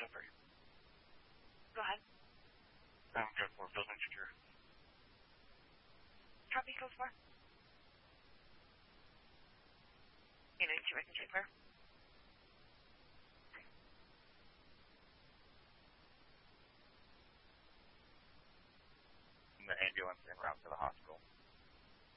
Jeffrey. Go ahead. I'm good for building security. Copy, code 4. You know, you can check where? The ambulance en route to the hospital.